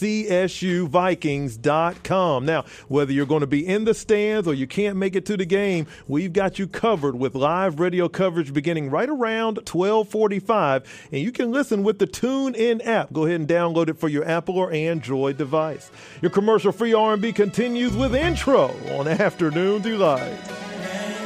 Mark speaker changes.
Speaker 1: CSUVikings.com. Now, whether you're going to be in the stands or you can't make it to the game, we've got you covered with live radio coverage beginning right around 12:45, and you can listen with the TuneIn app. Go ahead and download it for your Apple or Android device. Your commercial-free R&B continues with Intro on Afternoon Delight.